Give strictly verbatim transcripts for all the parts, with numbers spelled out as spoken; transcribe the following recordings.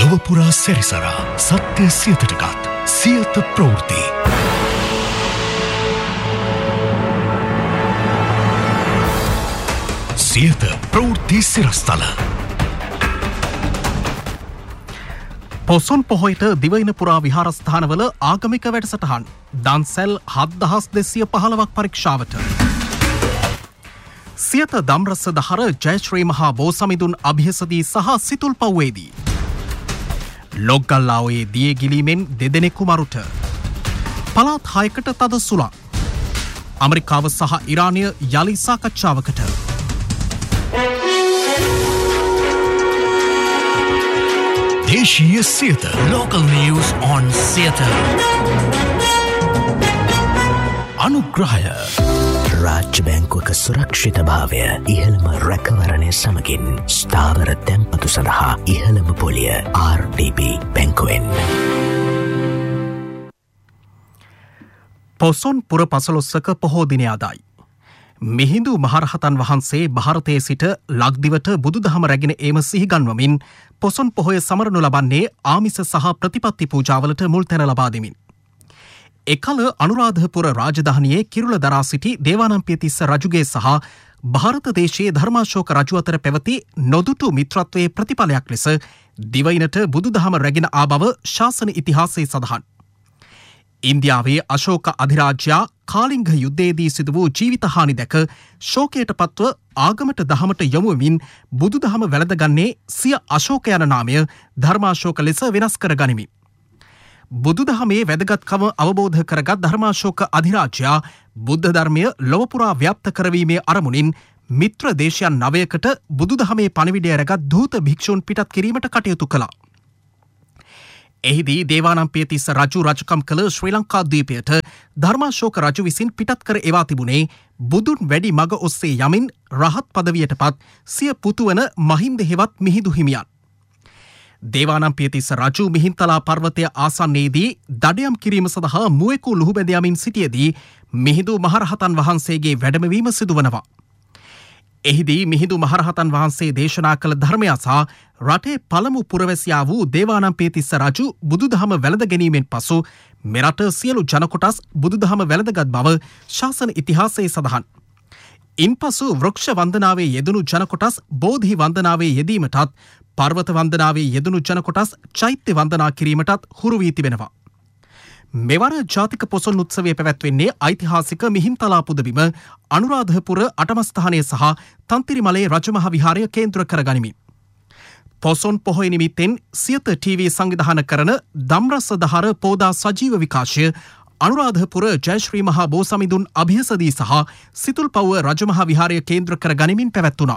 ලොවපුරා සැරිසරා සත්‍ය සියතටගත් සියත ප්‍රවෘත්ති. සියත ප්‍රවෘත්ති සිරස්තල. පොසොන් පොහොයට දිවයින පුරා විහාරස්ථානවල ආගමික වැඩසටහන් දන්සැල් හත්දහස් දෙසිය පහළවක් පරීක්ෂාවට. සියත දම්රස දහර ජයශ්‍රී මහා බෝසමිඳුන් අභියසදී සහ සිතුල් පව්වේදී. ලොග්ගල්ලාවේ දිය ගිලීමෙන් දෙදෙනෙකු මරුට. පළාත් හයකට තද සුළං. ඇමරිකාව සහ ඉරානය යලි සාකච්ඡාවකට. දේශීය Siyatha local news on Siyatha. අනුග්‍රහය රාජ්‍ය බැංකුවක සුරක්ෂිත භාවය ඉහළම රැකවරණය සමගින් ස්ථාවර තැන්පතු සඳහා ඉහළම පොලිය ආර් ඩී බී බැංකුවෙන්. පොසොන් පුර පසළොස්වක පොහෝ දිනය අදයි. මිහිඳු මහරහතන් වහන්සේ ಭಾರತයේ සිට ලක්දිවට බුදුදහම රැගෙන ඒම සිහිගන්වමින් පොසොන් පොහොය සමරනු ලබන්නේ ආමිස සහ ප්‍රතිපත්ති පූජාවලට මුල් තැන ලබා දෙමින්. එකල අනුරාධපුර රාජධානියේ කිරුළ දරා සිටි දේවානම්පියතිස්ස රජුගේ සහ ಭಾರತ දේශයේ ධර්මාශෝක රජු අතර පැවති නොදුටු මිත්‍රත්වයේ ප්‍රතිඵලයක් ලෙස දිවයිනට බුදුදහම රැගෙන ආ බව ශාසන ඉතිහාසයේ සඳහන්. ඉන්දියාවේ අශෝක අධිරාජ්‍යයා කාලිංග යුද්ධයේදී සිදු වූ ජීවිතහානි දැක ශෝකයට පත්ව ආගමට දහමට යොමුවමින් බුදුදහම වැළඳගන්නේ සිය අශෝක යන නාමය ධර්මාශෝක ලෙස වෙනස් කර ගනිමින්. බුදුදහමේ වැදගත්කම අවබෝධ කරගත් ධර්මාශෝක අධිරාජ්‍යයා බුද්ධ ධර්මය ලොවපුරා ව්‍යාප්ත කරවීමේ අරමුණින් මිත්‍ර දේශයන් නවයකට බුදුදහමේ පණිවිඩය රැගත් ධූත භික්ෂූන් පිටත් කිරීමට කටයුතු කළා. එහිදී දේවානම්පියතිස්ස රජු රජකම් කළ ශ්‍රී ලංකා ද්වීපයට ධර්මාශෝක රජු විසින් පිටත් කර එවා තිබුණේ බුදුන් වැඩි මග ඔස්සේ යමින් රහත් පදවියට පත් සිය පුතුවන මහින්ද හෙවත් මිහිඳු හිමියන්. දේවානම්පියතිස්ස රජු මිහින්තලා පර්වතය ආසන්නයේදී දඩයම් කිරීම සඳහා මුවෙකු ලුහුබැඳ යමින් සිටියේදී මිහිඳු මහරහතන් වහන්සේගේ වැඩමවීම සිදුවනවා. එහිදී මිහිඳු මහරහතන් වහන්සේ දේශනා කළ ධර්මය සහ රටේ පළමු පුරවැසියා වූ දේවානම්පියතිස්ස රජු බුදුදහම වැළඳ ගැනීමෙන් පසු මෙරට සියලු ජනකොටස් බුදුදහම වැළඳගත් බව ශාසන ඉතිහාසයේ සඳහන්. ඉන්පසු වෘක්ෂ වන්දනාවේ යෙදුණු ජනකොටස් බෝධි වන්දනාවේ යෙදීමටත් පර්වත වන්දනාවේ යෙදුණු ජනකොටස් චෛත්‍ය වන්දනා කිරීමටත් හුරු වී තිබෙනවා. මෙවර ජාතික පොසොන් උත්සවය පැවැත්වෙන්නේ ඓතිහාසික මිහින්තලා පුදබිම අනුරාධපුර අටමස්ථානය සහ තන්තිරිමලේ රජමහා විහාරය කේන්ද්‍ර කරගනිමින්. පොසොන් පොහොය නිමිත්තෙන් සියත ටීවී සංවිධාන කරන දම්රස දහර පෝදා සජීව විකාශය අනුරාධපුර ජයශ්‍රී මහා බෝසමිඳුන් අභියසදී සහ සිතුල් පව්ව රජමහා විහාරය කේන්ද්‍ර කර ගනිමින් පැවැත්වුණා.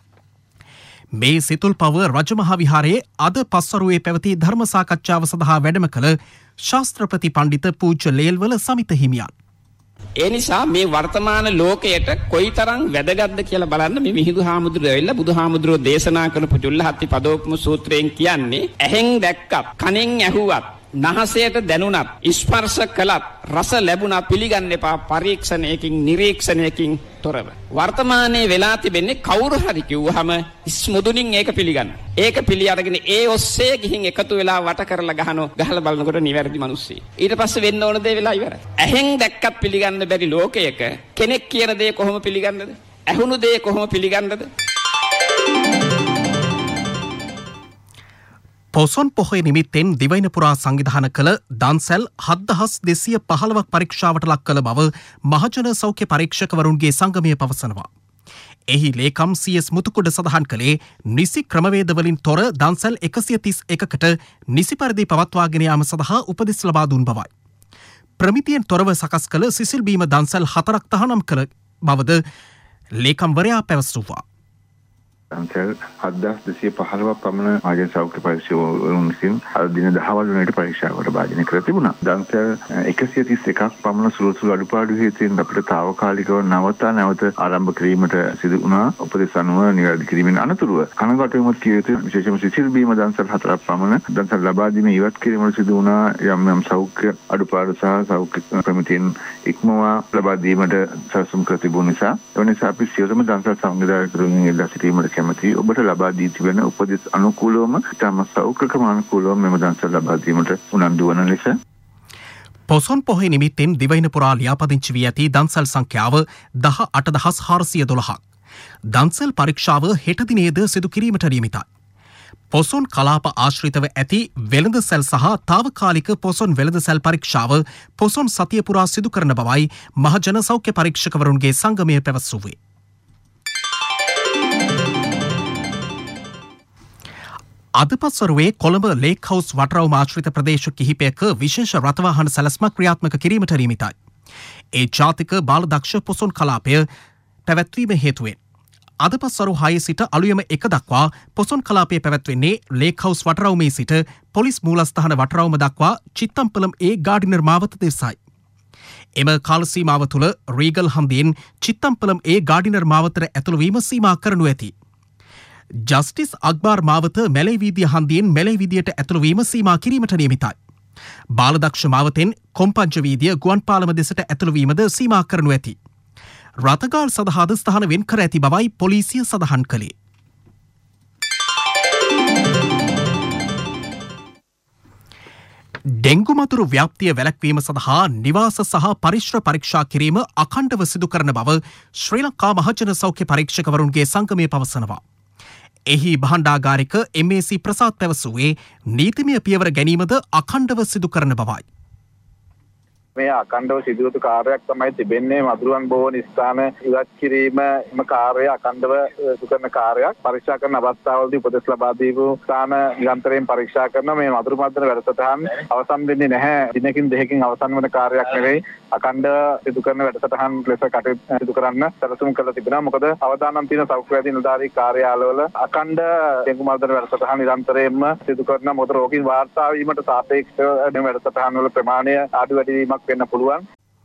මේ සිතුල් පව්ව රජමහා විහාරයේ අද පස්වරුවේ පැවති ධර්ම සාකච්ඡාව සඳහා වැඩම කළ ශාස්ත්‍රපති පණ්ඩිත පූජ්‍ය ලේල්වල සමිත හිමියන්. ඒ නිසා මේ වර්තමාන ලෝකයට කොයිතරම් වැදගත්ද කියලා බලන්න මේ මිහිඳු හාමුදුරුවෝ ඇවිල්ලා බුදුහාමුදුරුවෝ දේශනා කරපු චුල්ලහත්ති පදෝපම සූත්‍රයෙන් කියන්නේ ඇහෙන් දැක්කත් කනෙන් ඇහුවත් නහසයට දැනුණත් ස්පර්ශ කළත් රස ලැබුණා පිළිගන්න එපා පරීක්ෂණයකින් නිරීක්ෂණයකින් තොරව. වර්තමානයේ වෙලා තිබෙන්නේ කවුරු හරි කිව්වහම ඉස්මුදුනින් ඒක පිළිගන්න. ඒක පිළි අරගෙන ඒ ඔස්සේ ගිහින් එකතු වෙලා වට කරලා ගහනවා. ගහලා බලනකොට නිවැරදි මිනිස්සෙක්. ඊට පස්සේ වෙන්න ඕන දේ වෙලා ඉවරයි. ඇහෙන් දැක්කත් පිළිගන්න බැරි ලෝකයක කෙනෙක් කියන දේ කොහොම පිළිගන්නද? ඇහුණු දේ කොහොම පිළිගන්නද? පොසොන් පොහොය නිමිත්තෙන් දිවයින පුරා සංවිධාන කළ දන්සැල් හත්දහස් දෙසිය පහළවක් පරීක්ෂාවට ලක් කළ බව මහජන සෞඛ්‍ය පරීක්ෂකවරුන්ගේ සංගමය පවසනවා. එහි ලේකම් සීඑස් මුතුකුඩ සඳහන් කළේ නිසි ක්‍රමවේදවලින් තොර දන්සැල් එකසිය තිස් එකකට නිසි පරිදි පවත්වාගෙන යාම සඳහා උපදෙස් ලබා දුන් බවයි. ප්‍රමිතියෙන් තොරව සකස් කළ සිසිල් බීම දන්සැල් හතරක් තහනම් කළ බවද ලේකම්වරයා පැවසුවා. දන්සැල් හත්දහස් දෙසිය පහළොවක් පමණ මහජන සෞඛ්‍ය පරීක්ෂකවරුන් විසින් අද දින දහවල් වනට පරීක්ෂාවට භාජනය කර තිබුණා. දන්සැල් එකසිය තිස් එකක් පමණ සුළු සුළු අඩුපාඩු හේතුවෙන් අපිට తాවකාලිකව නවතා නැවත ආරම්භ කිරීමට සිදු වුණා. උපදෙස් අනුව නිවැරදි කිරීමෙන් අනතුරුව කනගාටුවෙන් කිය යුතු විශේෂම සිසිල් බීම දන්සැල් හතරක් පමණ දන්සැල් ලබා දීම ඉවත් කිරීමට සිදු වුණා. යම් යම් සෞඛ්‍ය අඩුපාඩු සහ සෞඛ්‍ය ප්‍රමිතියෙන් ඉක්මවා ලබා දීමට සැලසුම් කර තිබුණ නිසා ඒ නිසා අපි සියලුම දන්සැල් සංවිධායකවරුන් ඉල්ලා සිටීමට කැමැති ඔබට ලබා දී තිබෙන උපදෙස් අනුකූලවම තම සෞඛ්‍ය ක්‍රමානුකූලව මෙම දන්සල් ලබා දීමට උනන්දු වන ලෙස පොසොන් පොහොය නිමිත්තෙන් දිවයින පුරා ලියාපදිංචි වී ඇති දන්සල් සංඛ්‍යාව දහ අට දහස් හාරසිය දොළහක්. දන්සල් පරීක්ෂාව හෙට දිනේද සිදු කිරීමට නියමිතයි. පොසොන් කලාප ආශ්‍රිතව ඇති වෙළඳසැල් සහ තාවකාලික පොසොන් වෙළඳසැල් පරීක්ෂාව පොසොන් සතිය පුරා සිදු කරන බවයි මහජන සෞඛ්‍ය පරීක්ෂකවරුන්ගේ සංගමය පැවසුවේ. අදපස්වරුවේ කොළඹ ලේක් හවුස් වටරවුම ආශ්‍රිත ප්‍රදේශ කිහිපයක විශේෂ රථවාහන සැලැස්මක් ක්‍රියාත්මක කිරීමට නියමිතයි. ඒ ජාතික බාලදක්ෂ පොසොන් කලාපය පැවැත්වීම හේතුවෙන් අදපස්වරු හයේ සිට අලුයම එක දක්වා පොසොන් කලාපය පැවැත්වෙන්නේ ලේක් හවුස් වටරවුමේ සිට පොලිස් මූලස්ථාන වටරවුම දක්වා චිත්තම්පලම් ඒ ගාඩිනර් මාවත දෙසයි. එම කාල සීමාව තුළ රීගල් හන්දියෙන් චිත්තම්පලම් ඒ ගාඩිනර් මාවතට ඇතුළු වීම සීමා කරනු ඇති. ජස්ටිස් අක්බාර් මාවත මැලේ වීදිය හන්දියෙන් මැලේ විදියට ඇතුළු වීම සීමා කිරීමට නියමිතයි. බාලදක්ෂ මාවතෙන් කොම්පංච වීදිය ගුවන් පාලම දෙසට ඇතුළු වීමද සීමා කරනු ඇති. රථගාල් සඳහාද ස්ථාන වෙන් කර ඇති බවයි පොලිසිය සඳහන් කළේ. ඩෙංගු මතුරු ව්‍යාප්තිය වැළැක්වීම සඳහා නිවාස සහ පරිශ්‍ර පරීක්ෂා කිරීම අඛණ්ඩව සිදු කරන බව ශ්‍රී ලංකා මහජන සෞඛ්‍ය පරීක්ෂකවරුන්ගේ සංගමය පවසනවා. එහි භාණ්ඩාගාරික එම් ඒ සී ප්‍රසාද් පැවසුවේ නීතිමය පියවර ගැනීමද අඛණ්ඩව සිදු කරන බවයි. මේ අඛණ්ඩව සිදුවතු කාර්යයක් තමයි තිබෙන්නේ මදුරුවන් බොහෝ ස්ථාන ඉවත් කිරීම එම කාර්යය අඛණ්ඩව සිදු කරන කාර්යයක් පරීක්ෂා කරන අවස්ථාවලදී උපදෙස් ලබා දීපු ස්ථාන නිරන්තරයෙන් පරීක්ෂා කරන මේ මදුරු මර්දන වැඩසටහන් අවසන් වෙන්නේ නැහැ දිනකින් දෙකකින් අවසන් වන කාර්යයක් නෙවෙයි අඛණ්ඩව සිදු කරන වැඩසටහන් ලෙස කටයුතු සිදු කරන්න සැලසුම් කරලා තිබෙනවා මොකද අවදානම් තියෙන සෞඛ්‍ය නිලධාරී කාර්යාලවල අඛණ්ඩ ඩෙංගු මර්දන වැඩසටහන් නිරන්තරයෙන්ම සිදු කරන මොකද රෝගීන් වාර්තා වීමට සාපේක්ෂව මේ වැඩසටහන් වල ප්‍රමාණය අඩු වැඩි වීමක් වෙන්න පුළුවන්.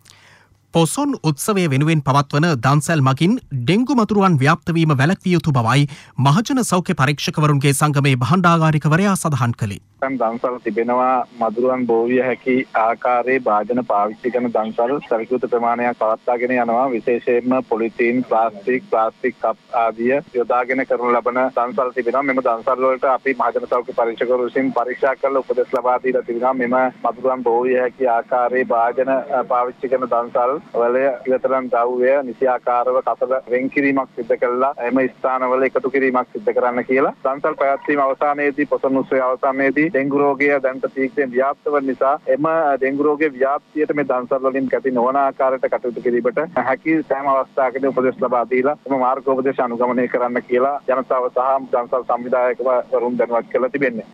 පොසොන් උත්සවය වෙනුවෙන් පවත්වන දන්සැල් මගින් ඩෙංගු මතුරුවන් ව්‍යාප්ත වීම වැළැක්විය යුතු බවයි මහජන සෞඛ්‍ය පරීක්ෂකවරුන්ගේ සංගමේ භාණ්ඩාගාරිකවරයා සඳහන් කළේ. දන්සල් තිබෙනවා මදුරුවන් බෝවිය හැකි ආකාරයේ භාජන පාවිච්චි කරන දන්සල් සරිකුත ප්‍රමාණයක් පවත්වාගෙන යනවා විශේෂයෙන්ම පොලිතීන් ප්ලාස්ටික් ප්ලාස්ටික් කප් ආදිය යොදාගෙන කරනු ලබන දන්සල් තිබෙනවා මෙම දන්සල් වලට අපි මහජන සෞඛ්‍ය පරීක්ෂකවරු විසින් පරීක්ෂා කරලා උපදෙස් ලබා දීලා තිබෙනවා මෙම මදුරුවන් බෝවිය හැකි ආකාරයේ භාජන පාවිච්චි කරන දන්සල් වල ඉවතරම් ද්‍රව්‍ය නිසියාකාරව කසල වෙන් කිරීමක් සිදු කළා එම ස්ථානවල එකතු කිරීමක් සිදු කරන්න කියලා දන්සල් පැවැත්වීම අවසානයේදී පොසොන් උත්සවයේ අවසානයේදී ඩෙංගු රෝගය දැනට තීක්ෂණයෙන් ව්‍යාප්ත වන නිසා එම ඩෙංගු රෝගයේ ව්‍යාප්තියට මේ දන්සල් වලින් කැටි නොවන ආකාරයට කටයුතු කිරීමට හැකි සෑම අවස්ථාවකදී උපදෙස් ලබා දීලා එම මාර්ගෝපදේශ අනුගමනය කරන්න කියලා ජනතාව සහ දන්සල් සංවිධායකවරුන් දැනුවත් කරලා තිබෙන්නේ.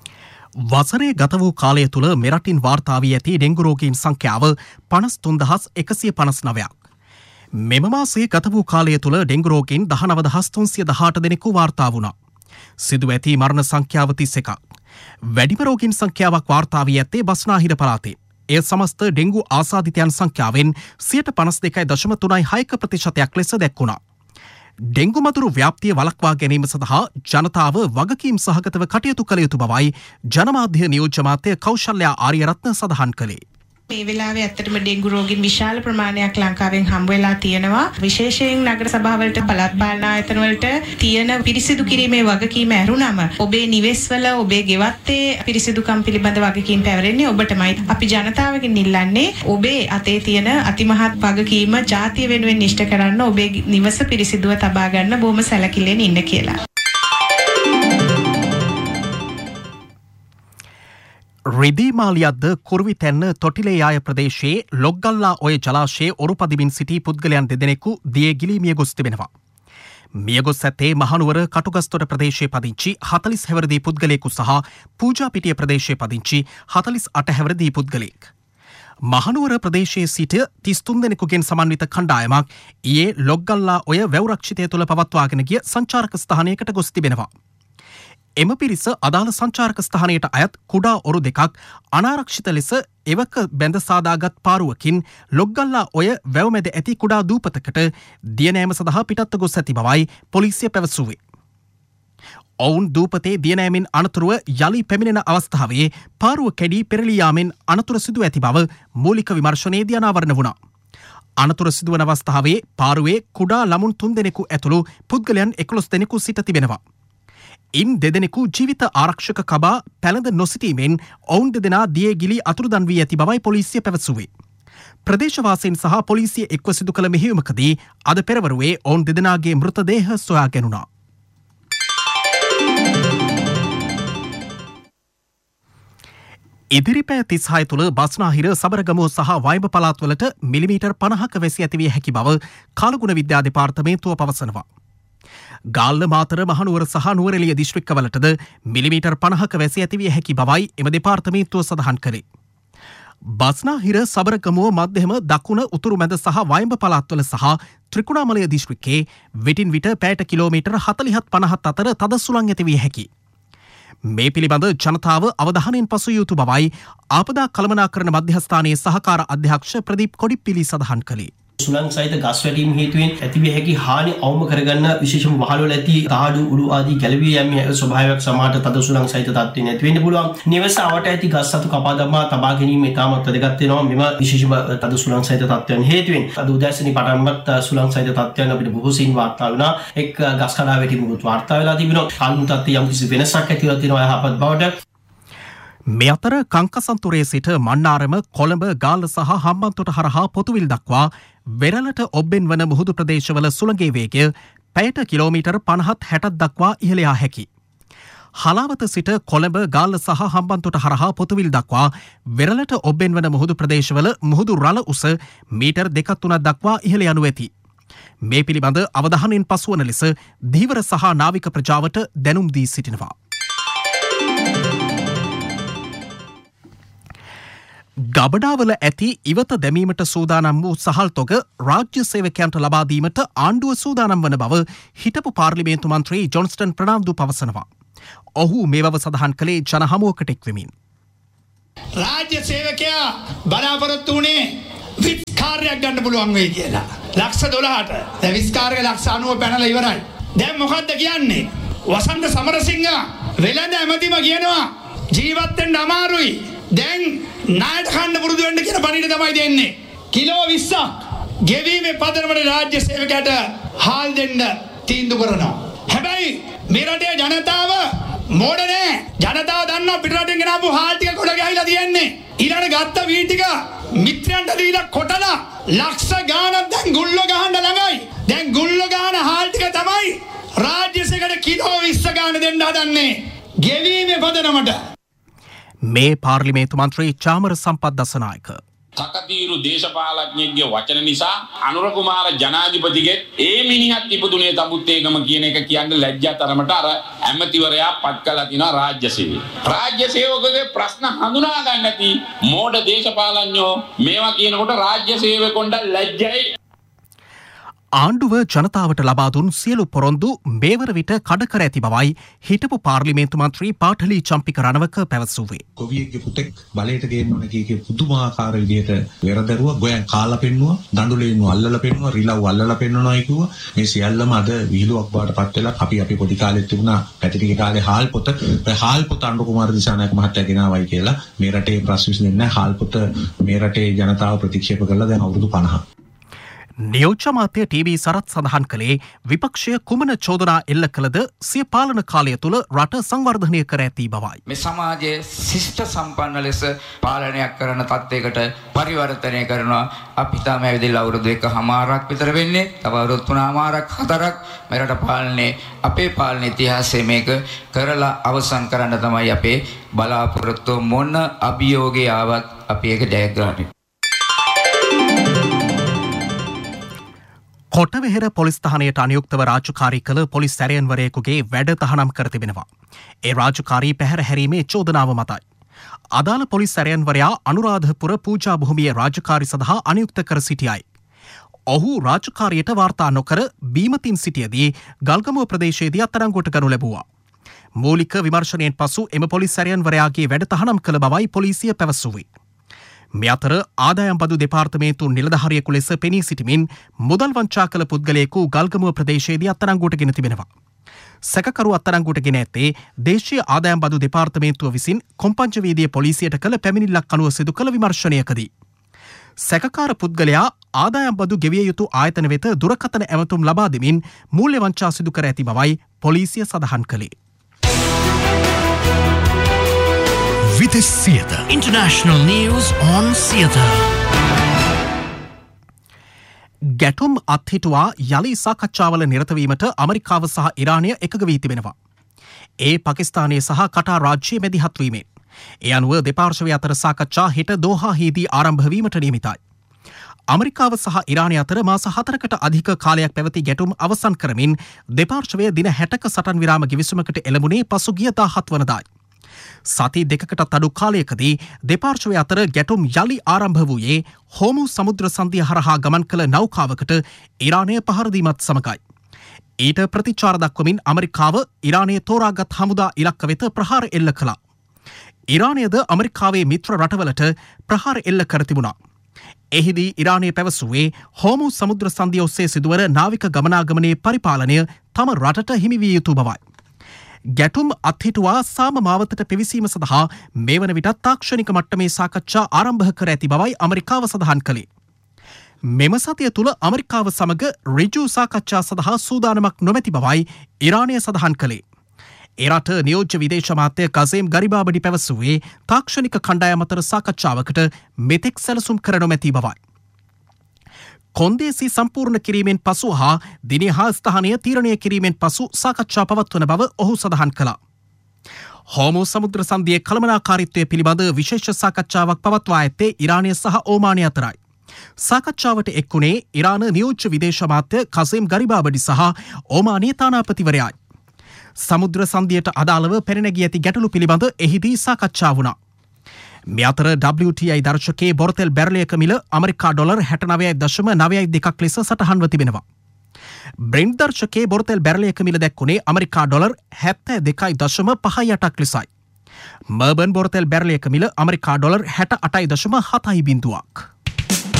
වසරේ ගත වූ කාලය තුළ මෙරටින් වාර්තා වී ඇති ඩෙංගු රෝගීන් සංඛ්‍යාව පනස් තුන් දහස් එකසිය පනස් නවයක්. මෙම මාසයේ ගත වූ කාලය තුළ ඩෙංගු රෝගීන් දහනව දහස් තුන්සිය දහඅට දෙනෙකු වාර්තා වුණා. සිදු ඇති මරණ සංඛ්‍යාව තිස් එකක්. වැඩිම රෝගීන් සංඛ්‍යාවක් වාර්තා වී ඇත්තේ බස්නාහිර පළාතේ. එය සමස්ත ඩෙංගු ආසාදිතයන් සංඛ්‍යාවෙන් සියයට පනස් දෙකයි දශම තුනයි හයක ප්‍රතිශතයක් ලෙස දැක්වුණා. ඩෙංගු මතුරු ව්‍යාප්තිය වළක්වා ගැනීම සඳහා ජනතාව වගකීම් සහගතව කටයුතු කළ යුතු බවයි ජනමාධ්‍ය නියෝජ්‍ය මාත්‍ය කෞශල්‍යා ආරියරත්න සඳහන් කළේ. මේ වෙලාවේ ඇත්තටම ඩෙංගු රෝගීන් විශාල ප්‍රමාණයක් ලංකාවෙන් හම්බ වෙලා තියෙනවා. විශේෂයෙන් නගර සභාවලට පළාත් පාලන ආයතන වලට තියෙන පිරිසිදු කිරීමේ වගකීම ඇරුණම ඔබේ නිවෙස්වල ඔබේ ගෙවත්තේ පිරිසිදුකම් පිළිබඳ වගකීම් පැවරෙන්නේ ඔබටමයි. අපි ජනතාවගෙන් ඉල්ලන්නේ ඔබේ අතේ තියෙන අතිමහත් වගකීම ජාතිය වෙනුවෙන් ඉෂ්ට කරන්න ඔබේ නිවස පිරිසිදුව තබා ගන්න බොහොම සැලකිල්ලෙන් ඉන්න කියලා. රිදීමාලියද්ද කුරුවිතැන්න තොටිලේයාය ප්‍රදේශයේ ලොග්ගල්ලා ඔය ජලාශයේ ඔරුපදිමින් සිටි පුද්ගලයන් දෙදෙනෙකු දියේ ගිලී මිය ගොස් තිබෙනවා. මියගොස් ඇත්තේ මහනුවර කටුගස්තොට ප්‍රදේශයේ පදිංචි හතලිස් හැවිරිදි පුද්ගලයෙකු සහ පූජාපිටිය ප්‍රදේශයේ පදිංචි හතලිස් අට හැවිරිදි පුද්ගලයෙක්. මහනුවර ප්‍රදේශයේ සිට තිස් තුන් දෙනෙකුගෙන් සමන්විත කණ්ඩායමක් ඊයේ ලොග්ගල්ලා ඔය වැව් රක්ෂිතය තුළ පවත්වාගෙන ගිය සංචාරක ස්ථානයකට ගොස් තිබෙනවා. එම පිරිස අදාළ සංචාරක ස්ථානයට අයත් කුඩා ඔරු දෙකක් අනාරක්ෂිත ලෙස එවක බැඳ සාදාගත් පාරුවකින් ලොග්ගල්ලා ඔය වැවමැද ඇති කුඩා දූපතකට දියනෑම සඳහා පිටත්ව ගොස් ඇති බවයි පොලිසිය පැවසුවේ. ඔවුන් දූපතේ දියනෑමෙන් අනතුරුව යළි පැමිණෙන අවස්ථාවේ පාරුව කැඩී පෙරළී යාමෙන් අනතුර සිදු ඇති බව මූලික විමර්ශනයේදී අනාවරණ වුණා. අනතුර සිදුවන අවස්ථාවේ පාරුවේ කුඩා ළමුන් තුන් දෙනෙකු ඇතුළු පුද්ගලයන් එකොළොස් දෙනෙකු සිට තිබෙනවා. ඉන් දෙදෙනෙකු ජීවිත ආරක්ෂක කබා පැළඳ නොසිටීමෙන් ඔවුන් දෙදෙනා දියේ ගිලී අතුරුදන් වී ඇති බවයි පොලිසිය පැවසුවේ. ප්‍රදේශවාසීන් සහ පොලිසිය එක්ව සිදු කළ මෙහෙයුමකදී අද පෙරවරුවේ ඔවුන් දෙදෙනාගේ මෘතදේහ සොයා ගැනුණා. ඉදිරිපෑ තිස්හය තුළ බස්නාහිර සබරගමුව සහ වයිඹ පළාත්වලට මිලිමීටර් පනහක වැසි ඇතිවිය හැකි බව කාලගුණ විද්‍යා දෙපාර්තමේන්තුව පවසනවා. ගාල්ල මාතර මහනුවර සහ නුවරඑළිය දිස්ත්‍රික්කවලටද මිලිමීටර් පනහක වැසි ඇතිවිය හැකි බවයි එම දෙපාර්තමේන්තුව සඳහන් කළේ. බස්නාහිර සබරගමුව මධ්‍යම දකුණ උතුරු මැද සහ වයිඹ පළාත්වල සහ ත්‍රිකුණාමලය දිස්ත්‍රික්කයේ විටින් විට පැයට කිලෝමීටර් හතළිහත් පනහත් අතර තද සුළං ඇතිවිය හැකි. මේ පිළිබඳ ජනතාව අවධානයෙන් පසු යුතු බවයි ආපදා කළමනාකරණ මධ්‍යස්ථානයේ සහකාර අධ්‍යක්ෂ ප්‍රදීප් කොඩිප්පිලි සඳහන් කළේ. සුළං සහිත ගස් වැටීම් හේතුවෙන් ඇතිවිය හැකි හානි අවම කරගන්න විශේෂම වහල්වල ඇති තහඩු උළු ආදී ගැලවී යෑමේ ස්වභාවයක් සමහරට තද සුළං සහිත තත්ත්වෙ නැති වෙන්න පුළුවන්. නිවස අවට ඇති ගස් සතු කපා දමා තබා ගැනීම ඉතාමත් වැදගත් වෙනවා මෙම විශේෂම තද සුළං සහිත තත්ත්වයන් හේතුවෙන්. අද උදෑසනි පටන්වත් සුළං සහිත තත්ත්වයන් අපිට බොහෝ සෙයින් වාර්තා වුණා. එක් ගස් කඩා වැටීමකුත් වාර්තා වෙලා තිබෙනවා. කාලුණු තත්ත්වයේ යම්කිසි වෙනසක් ඇතිවලා තියෙනවා යහපත් බවට. මේ අතර කංකසන්තුරේ සිට මන්නාරම කොළඹ ගාල්ල සහ හම්බන්තොට හරහා පොතුවිල් දක්වා වෙරළට ඔබ්බෙන් වන මුහුදු ප්‍රදේශවල සුළඟේ වේගය පැයට කිලෝමීටර් පනහත් හැටත් දක්වා ඉහළ යා හැකි. හලාවත සිට කොළඹ ගාල්ල සහ හම්බන්තොට හරහා පොතුවිල් දක්වා වෙරළට ඔබ්බෙන් වන මුහුදු ප්‍රදේශවල මුහුදු රළ උස මීටර් දෙකක් තුනක් දක්වා ඉහළ යනු ඇති. මේ පිළිබඳ අවධානයෙන් පසුවන ලෙස ධීවර සහ නාවික ප්‍රජාවට දැනුම් දී සිටිනවා. ගබඩාවල ඇති ඉවත දැමීමට සූදානම් වූ සහල් තොග රාජ්‍ය සේවකයන්ට ලබා දීමට ආණ්ඩුව සූදානම් වන බව හිටපු පාර්ලිමේන්තු මන්ත්‍රී ජොන්ස්ටන් ප්‍රනාන්දු පවසනවා. ඔහු මේ බව සඳහන් කළේ ජන හමුවකට එක්වෙමින්. රාජ්‍ය සේවකයා බලාපොරොත්තු වුණේ විත් කාර්යයක් ගන්න පුළුවන් වෙයි කියලා. ලක්ෂ දොළහට. දැන් විත් කාර්ය ලක්ෂ අනූව පැනලා ඉවරයි. දැන් මොකද්ද කියන්නේ? වසන්ත සමරසිංහ වෙළඳ ඇමතිම කියනවා ජීවත් වෙන්න අමාරුයි. දැන් ණයට කන්න පුරුදු වෙන්න කියන පණිවිඩය තමයි දෙන්නේ. කිලෝ විස්සක් ගෙවීමේ පදනමට රාජ්‍ය සේවකයාට හාල් දෙන්න තීන්දුව කරනවා. හැබැයි මේ රටේ ජනතාව මෝඩ නෑ. ජනතාව දන්නවා පිටරටින් ගෙනාපු හාල් ටික කොට ගහලා තියෙන්නේ. ඊළඟ ගත්ත වී ටික මිත්‍රයන්ට දීලා කොටලා ලක්ෂ ගාණක් දැන් ගුල්ලෝ ගහන්න ළඟයි. දැන් ගුල්ලෝ ගහන හාල් ටික තමයි රාජ්‍ය සේවකයාට කිලෝ විස්ස ගාණ දෙන්න හදන්නේ. ගෙවීමේ පදනමට. මේ පාර්ලිමේන්තු මන්ත්‍රී චාමර සම්පත් දසනායක. තකතිරු දේශපාලඥයෙක්ගේ වචන නිසා අනුර කුමාර ජනාධිපතිගේ ඒ මිනිහත් ඉපදුනේ තඹුත් ඒකම කියන එක කියන්නේ ලැජ්ජා තරමට අර ඇමතිවරයා පත් කළා තිනවා රාජ්‍ය සේවය. රාජ්‍ය සේවකගේ ප්‍රශ්න හඳුනා ගන්න නැති මෝඩ දේශපාලඥයෝ මේවා කියනකොට රාජ්‍ය සේවකොන්ට ලැජ්ජයි. ආණ්ඩුව ජනතාවට ලබා දුන් සියලු පොරොන්දු මේවර විට කඩ කර ඇති බවයි හිටපු පාර්ලිමේන්තු මන්ත්‍රී පාටලී චම්පික රණවක පැවසුවේ. කොවියෙක්ගේ පුතෙක් බලයට ගේන්න ඕන කීකේ පුදුමාකාර විදිහට වෙරදරුවා ගොයන් කාලා පෙන්නුවා, දඬුලේන්නු අල්ලලා පෙන්නුවා, රිලව් අල්ලලා පෙන්වනවායි කිව්වා. මේ සියල්ලම අද විහිළුවක් බාටපත් වෙලා අපි අපි පොඩි කාලෙත් තිබුණා පැටිටිගේ කාලේ හාල් පොත, ඒ හාල් පොත අනුර කුමාර දිසානායක මහත්තයා ගෙනාවයි කියලා මේ රටේ ප්‍රශ්න විසඳෙන්නේ නැහැ. හාල් පොත මේ රටේ ජනතාව ප්‍රතික්ෂේප කළා දැන් අවුරුදු පනහක්. නියෝජ්‍ය මාත්‍ය ටීවී සරත් සඳහන් කළේ විපක්ෂය කුමන චෝදනා එල්ල කළද සිය පාලන කාලය තුළ රට සංවර්ධනය කර ඇති බවයි. මේ සමාජයේ ශිෂ්ට සම්පන්න ලෙස පාලනයක් කරන තත්ත්වයකට පරිවර්තනය කරනවා. අපි තාම ඇවිදලා අවුරුදු එකමාරක් විතර වෙන්නේ. තව අවුරුදු තුනමාරක් හතරක් මෙරට පාලනේ අපේ පාලන ඉතිහාසයේ මේක කරලා අවසන් කරන්න තමයි අපේ බලාපොරොත්තු. මොන අභියෝගය ආවත් අපි ඒක ජයග්‍රහණය. කොටවෙහෙර පොලිස් තහනයට අනුයුක්තව රාජකාරී කළ පොලිස් සැරයන්වරයෙකුගේ වැඩ තහනම් කර තිබෙනවා. ඒ රාජකාරී පැහැර හැරීමේ චෝදනාව මතයි. අදාළ පොලිස් සැරයන්වරයා අනුරාධපුර පූජා භූමියේ රාජකාරී සඳහා අනුයුක්ත කර සිටියයි. ඔහු රාජකාරියට වාර්තා නොකර බීමතින් සිටියදී ගල්ගමුව ප්‍රදේශයේදී අත්අඩංගුවට ගනු ලැබුවා. මූලික විමර්ශනයෙන් පසු එම පොලිස් සැරයන්වරයාගේ වැඩ තහනම් කළ බවයි පොලිසිය පැවසුවේ. මේ අතර ආදායම් බදු දෙපාර්තමේන්තු නිලධාරියෙකු ලෙස පෙනී සිටිමින් මුදල් වංචා කළ පුද්ගලයෙකු ගල්ගමුව ප්‍රදේශයේදී අත්අඩංගුවට ගෙන තිබෙනවා. සැකකරු අත්අඩංගුවට ගෙන ඇත්තේ දේශීය ආදායම් බදු දෙපාර්තමේන්තුව විසින් කොම්පංච වීදියේ පොලිසියට කළ පැමිණිල්ලක් අනුව සිදු කළ විමර්ශනයකදී. සැකකාර පුද්ගලයා ආදායම් බදු ගෙවිය යුතු ආයතන වෙත දුරකථන ඇමතුම් ලබා දෙමින් මූල්‍ය වංචා සිදු කර ඇති බවයි පොලිසිය සඳහන් කළේ. Vitis Theatre International News on Theatre. ගැටුම් අත්හිටුවා යලි සාකච්ඡාවල නිරතවීමට අමරිකාව සහ ඉරානය එකග වී තිබෙනවා. ඒ පාකිස්තානයේ සහ කටාර් රාජ්‍යයේ මැදිහත් වීමෙන්. ඒ අනුව දෙපාර්ශ්වය අතර සාකච්ඡා හෙට දෝහාහිදී ආරම්භ වීමට නියමිතයි. අමරිකාව සහ ඉරානය අතර මාස හතරකට අධික කාලයක් පැවති ගැටුම් අවසන් කරමින් දෙපාර්ශ්වය දින හැටක සටන් විරාම ගිවිසුමකට එළඹුණේ පසුගිය දාහත් වනදායි. සති දෙකකටත් අඩු කාලයකදී දෙපාර්ශ්වය අතර ගැටුම් යලි ආරම්භ වූයේ හෝමු සමුද්‍ර සන්ධිය හරහා ගමන් කළ නෞකාවකට ඉරානය පහර දීමත් සමගයි. ඊට ප්‍රතිචාර දක්වමින් අමරිකාව ඉරානයේ තෝරාගත් හමුදා ඉලක්ක වෙත ප්‍රහාර එල්ල කළා. ඉරානයද අමරිකාවේ මිත්‍ර රටවලට ප්‍රහාර එල්ල කර තිබුණා. එහිදී ඉරානය පැවසුවේ හෝමු සමුද්‍ර සන්ධිය ඔස්සේ සිදුවන නාවික ගමනාගමනයේ පරිපාලනය තම රටට හිමි විය යුතු බවයි. ගැටුම් අත්හිටුවා සාම මාවතට පිවිසීම සඳහා මේ වන විටත් තාක්ෂණික මට්ටමේ සාකච්ඡා ආරම්භ කර ඇති බවයි අමරිකාව සඳහන් කළේ. මෙම සතිය තුළ අමරිකාව සමග ඍජු සාකච්ඡා සඳහා සූදානමක් නොමැති බවයි ඉරානය සඳහන් කළේ. එරට නියෝජ්‍ය විදේශ අමාත්‍ය කසේම් ගරිබාබඩි පැවසුවේ තාක්ෂණික කණ්ඩායම් අතර සාකච්ඡාවකට මෙතෙක් සැලසුම් කර නොමැති බවයි. කොන්දේසි සම්පූර්ණ කිරීමෙන් පසු හා දිනේ හා ස්ථානය තීරණය කිරීමෙන් පසු සාකච්ඡා පවත්වන බව ඔහු සඳහන් කළා. හෝමු සමුද්‍ර සන්ධියේ කළමනාකාරීත්වය පිළිබඳ විශේෂ සාකච්ඡාවක් පවත්වා ඇත්තේ ඉරානය සහ ඕමානය අතරයි. සාකච්ඡාවට එක්වුණේ ඉරාන නියෝජ්‍ය විදේශ අමාත්‍ය කසේම් ගරිබාබඩි සහ ඕමානයේ තානාපතිවරයායි. සමුද්‍ර සන්ධියට අදාළව පැනනැගී ඇති ගැටලු පිළිබඳ එහිදී සාකච්ඡා වුණා. මේ අතර ඩබ්ලිව් ටී ආයි දර්ශකයේ බොරතෙල් බැරලයක මිල අමරිකා ඩොලර් හැට නවයයි දශම නවයයි දෙකක් ලෙස සටහන්ව තිබෙනවා. බ්‍රෙන්ට් දර්ශකයේ බොරතෙල් බැරලයක මිල දැක්වුණේ අමරිකා ඩොලර් හැත්තෑ දෙකයි දශම පහයි අටක් ලෙසයි. මර්බන් බොරතෙල් බැරලයක මිල අමරිකා ඩොලර් හැට අටයි දශම හතයි බිංදුවක්.